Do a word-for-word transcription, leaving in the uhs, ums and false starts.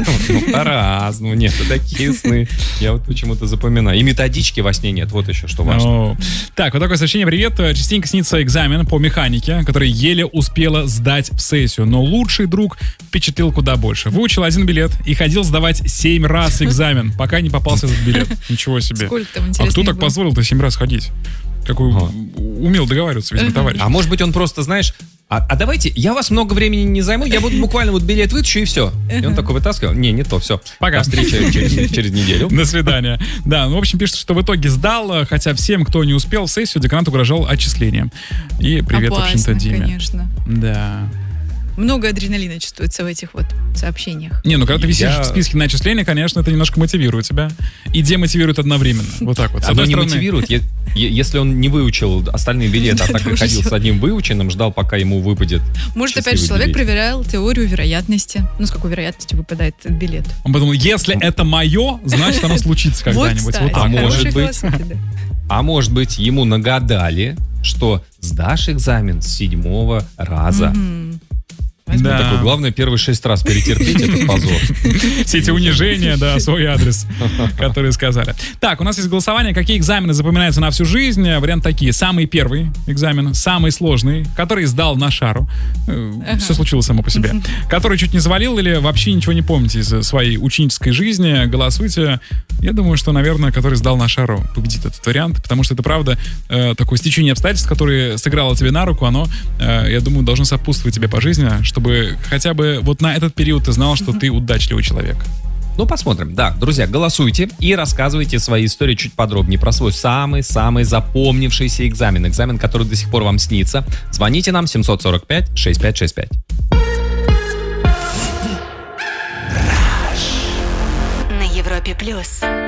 Ну, по-разному. Нет, такие сны я вот почему-то запоминаю. И методички во сне нет, вот еще что важно. Так, вот такое сообщение. Привет. Частенько снится экзамен по механике, который еле успела сдать в сессию, но лучший друг впечатлил куда больше. Выучил один билет и ходил сдавать семь раз экзамен, пока не попался этот билет. Ничего себе. Сколько там, интересно, а кто так было? позволил-то семь раз ходить? Какой ага. умел договариваться, видимо, товарищ. А может быть, он просто, знаешь, а, а давайте, я вас много времени не займу, я буду буквально вот билет вытащу и все. И он такой вытаскивал. Не, не то, все. Пока. До встречи через, через неделю. До свидания. Да, ну, в общем, пишет, что в итоге сдал, хотя всем, кто не успел в сессию, деканат угрожал отчислением. И привет, опасно, в общем-то, Диме. Конечно. Да. Много адреналина чувствуется в этих вот сообщениях. Не, ну когда ты висишь Я... в списке на отчисления, конечно, это немножко мотивирует тебя. И демотивирует одновременно. Вот так вот. Оно не стороны... мотивирует. Если он не выучил остальные билеты, а так и ходил с одним выученным, ждал, пока ему выпадет. Может, опять же, человек проверял теорию вероятности. Ну, с какой вероятностью выпадает этот билет. Он подумал, если это мое, значит, оно случится когда-нибудь. А может быть, а может быть, ему нагадали, что сдашь экзамен с седьмого раза. Да. Такой, главное, первые шесть раз перетерпеть этот позор. Все эти унижения, да, свой адрес, которые сказали. Так, у нас есть голосование. Какие экзамены запоминаются на всю жизнь? Вариант такие. Самый первый экзамен, самый сложный, который сдал на шару. Ага. Все случилось само по себе. Который чуть не завалил или вообще ничего не помните из своей ученической жизни. Голосуйте. Я думаю, что, наверное, который сдал на шару, победит этот вариант, потому что это, правда, такое стечение обстоятельств, которое сыграло тебе на руку, оно, я думаю, должно сопутствовать тебе по жизни, чтобы хотя бы вот на этот период ты знал, что ты удачливый человек. Ну, посмотрим. Да, друзья, голосуйте и рассказывайте свои истории чуть подробнее про свой самый-самый запомнившийся экзамен. Экзамен, который до сих пор вам снится. Звоните нам семь сорок пять шестьдесят пять шестьдесят пять. На Европе плюс.